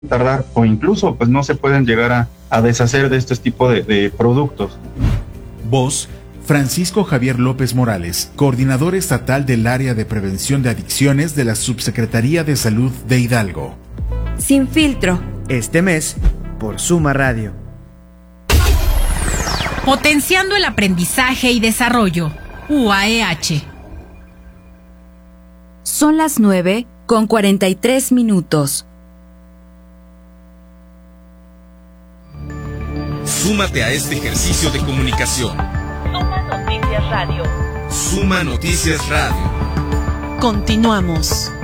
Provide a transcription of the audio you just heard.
tardar o incluso pues no se pueden llegar a deshacer de este tipo de productos. Voz, Francisco Javier López Morales, coordinador estatal del área de prevención de adicciones de la Subsecretaría de Salud de Hidalgo. Sin filtro. Este mes, por Suma Radio. Potenciando el aprendizaje y desarrollo. UAEH. Son las 9:43. Súmate a este ejercicio de comunicación. Suma Noticias Radio. Suma Noticias Radio. Continuamos.